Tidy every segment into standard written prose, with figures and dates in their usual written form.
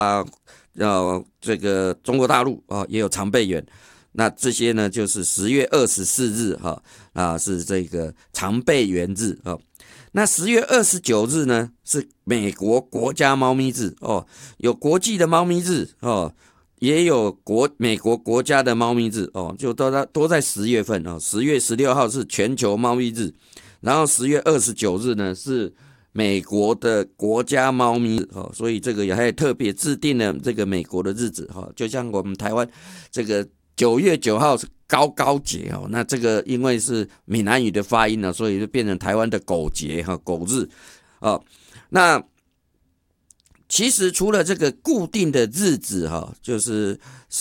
这个中国大陆也有长背猿。那这些呢，就是10月24日是这个长背猿日那10月29日呢，是美国国家猫咪日有国际的猫咪日也有美国国家的猫咪日就都在10月份10月16号是全球猫咪日，然后10月29日呢是美国的国家猫咪日所以这个也还特别制定了这个美国的日子就像我们台湾这个9月9号是高高节那这个因为是闽南语的发音所以就变成台湾的狗节狗日那其实除了这个固定的日子就是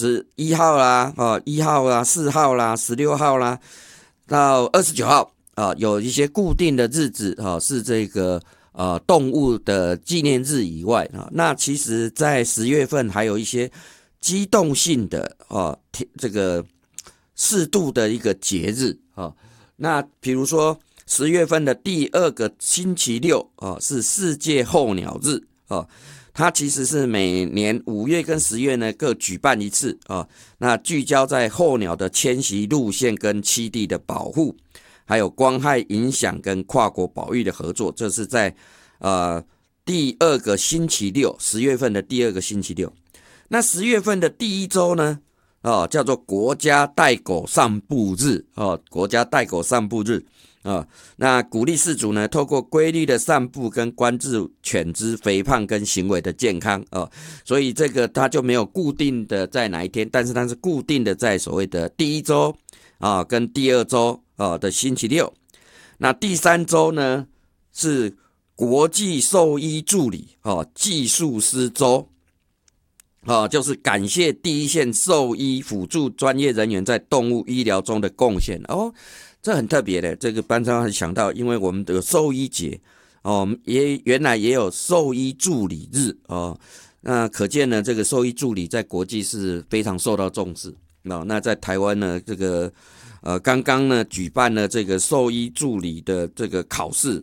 11号啦1号啦4号啦16号啦到29号有一些固定的日子是这个动物的纪念日以外那其实在10月份还有一些机动性的这个适度的一个节日那比如说10月份的第2个星期六是世界候鸟日它其实是每年5月跟10月呢各举办一次那聚焦在候鸟的迁徙路线跟栖地的保护，还有光害影响跟跨国保育的合作，这是在第2个星期六，10月份的第2个星期六。那10月份的第1周呢叫做国家带狗散步日国家带狗散步日那鼓励饲主呢透过规律的散步跟关注犬只肥胖跟行为的健康所以这个它就没有固定的在哪一天，但是它是固定的在所谓的第1周跟第2周的星期六。那第3周呢是国际兽医助理技术师周就是感谢第一线兽医辅助专业人员在动物医疗中的贡献这很特别的。这个班上想到，因为我们的兽医节原来也有兽医助理日那可见呢，这个兽医助理在国际是非常受到重视那在台湾呢，这个刚刚呢举办了这个兽医助理的这个考试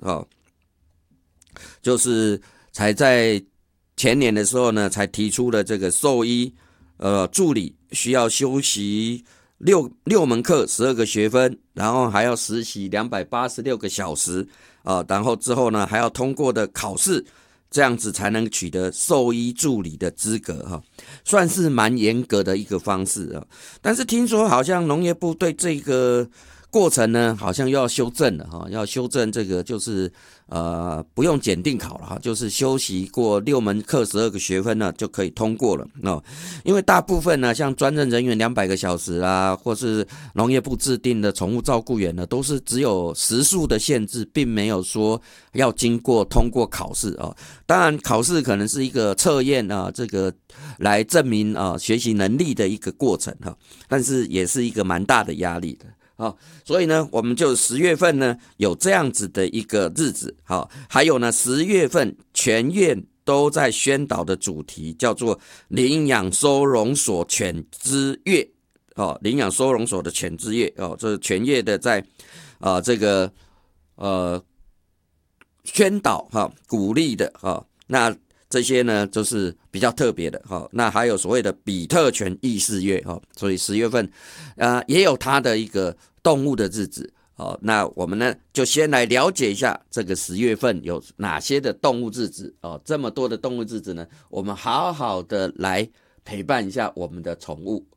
就是才在前年的时候呢，才提出了这个兽医助理需要修习六门课12个学分，然后还要实习286个小时然后之后呢还要通过的考试，这样子才能取得兽医助理的资格算是蛮严格的一个方式但是听说好像农业部对这个过程呢好像又要修正了要修正这个就是不用检定考了就是修习过6门课12个学分呢就可以通过了因为大部分呢像专任人员200个小时或是农业部制定的宠物照顾员呢都是只有时数的限制，并没有说要经过通过考试当然考试可能是一个测验这个来证明学习能力的一个过程但是也是一个蛮大的压力的所以呢我们就10月份呢有这样子的一个日子还有呢10月份全院都在宣导的主题叫做领养收容所犬之月领养收容所的犬之月这是全院的在这个宣导鼓励的那这些呢就是比较特别的那还有所谓的比特犬意识月所以10月份也有它的一个动物的日子那我们呢就先来了解一下这个10月份有哪些的动物日子这么多的动物日子呢，我们好好的来陪伴一下我们的宠物